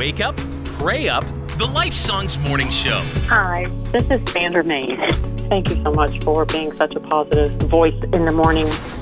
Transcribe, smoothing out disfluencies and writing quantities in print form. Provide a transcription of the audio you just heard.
Wake Up, Pray Up, the Life Songs Morning Show. Hi, this is Sandra Mays. Thank you so much for being such a positive voice in the morning.